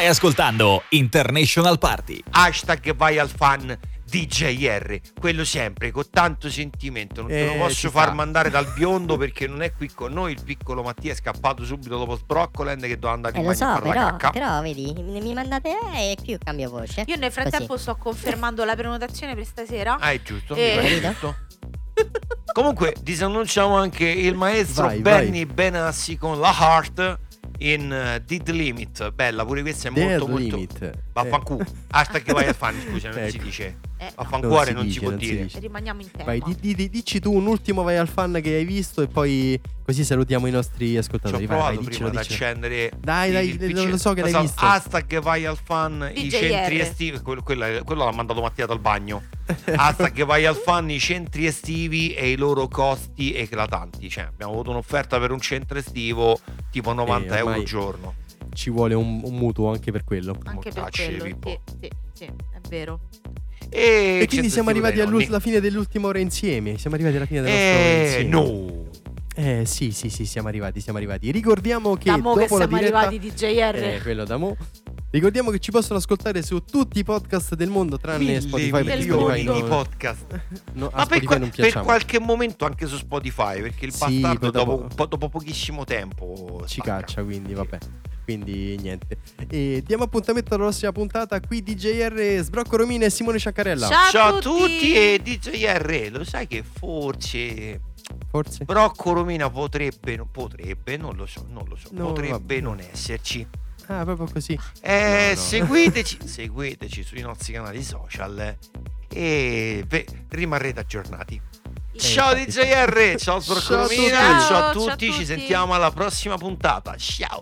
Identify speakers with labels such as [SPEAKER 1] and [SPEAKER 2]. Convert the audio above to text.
[SPEAKER 1] Stai ascoltando International Party.
[SPEAKER 2] Hashtag vai al fan DJR, quello sempre con tanto sentimento. Non te lo posso far mandare dal biondo perché non è qui con noi. Il piccolo Mattia è scappato subito dopo Sbroccoland che doveva andare in bagno a fare la cacca.
[SPEAKER 3] Però vedi, mi mandate e qui io cambio voce.
[SPEAKER 4] Io nel frattempo sto confermando la prenotazione per stasera.
[SPEAKER 2] È giusto, mi pare giusto. Comunque disannunciamo anche il maestro Benny Benassi con la Heart in Dead Limit. Bella, pure questa è
[SPEAKER 5] Dead
[SPEAKER 2] molto
[SPEAKER 5] Limit.
[SPEAKER 2] Vaffanculo. Hashtag vai al fan, scusa, non si dice vaffancuore, non si può dire.
[SPEAKER 4] Rimaniamo in tema.
[SPEAKER 5] Vai, dici tu un ultimo vai al fan che hai visto e poi così salutiamo i nostri ascoltatori.
[SPEAKER 2] Ci ho provato prima ad accendere.
[SPEAKER 5] Dai, lo so che l'hai visto.
[SPEAKER 2] Hashtag vai al fan, i centri estivi. Quello l'ha mandato Mattia dal bagno. Hashtag vai al fan, i centri estivi e i loro costi eclatanti. Cioè abbiamo avuto un'offerta per un centro estivo tipo 90 euro al giorno.
[SPEAKER 5] Ci vuole un mutuo anche per quello.
[SPEAKER 4] Anche per quello, sì, è vero.
[SPEAKER 5] E quindi siamo arrivati alla fine dell'ultima ora insieme. Siamo arrivati alla fine della nostra ora insieme.
[SPEAKER 2] No.
[SPEAKER 5] Sì, siamo arrivati. Ricordiamo che
[SPEAKER 4] dopo
[SPEAKER 5] dopo la
[SPEAKER 4] siamo
[SPEAKER 5] diretta
[SPEAKER 4] arrivati DJR.
[SPEAKER 5] quello da mo. Ricordiamo che ci possono ascoltare su tutti i podcast del mondo tranne Spotify, perché Spotify
[SPEAKER 2] non podcast.
[SPEAKER 5] No,
[SPEAKER 2] ma per qualche momento anche su Spotify, perché il bastardo dopo pochissimo tempo
[SPEAKER 5] ci caccia, quindi vabbè. Quindi niente. E diamo appuntamento alla prossima puntata. Qui DJR, Sbrocco Romina e Simone Ciaccarella.
[SPEAKER 4] Ciao
[SPEAKER 2] a tutti e DJR. Lo sai che forse Sbrocco Romina potrebbe, non lo so. Potrebbe non esserci.
[SPEAKER 5] Ah, proprio così.
[SPEAKER 2] Seguiteci sui nostri canali social e rimarrete aggiornati. Ciao DJR, ciao Sbrocco Romina, ciao a tutti, ci sentiamo alla prossima puntata. Ciao.